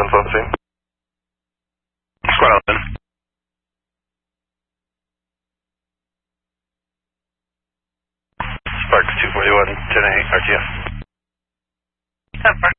113. Squad 11. Sparks 241, 10-8, RTF. 10-4.